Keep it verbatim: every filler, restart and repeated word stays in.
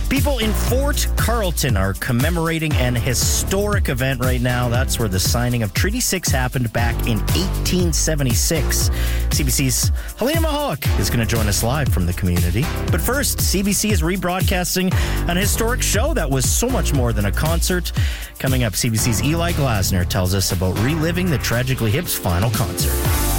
People in Fort Carlton are commemorating an historic event right now. That's where the signing of Treaty six happened back in eighteen seventy-six. C B C's Helena Mahalik is going to join us live from the community. But first, C B C is rebroadcasting an historic show that was so much more than a concert. Coming up, C B C's Eli Glasner tells us about reliving the Tragically Hip's final concert.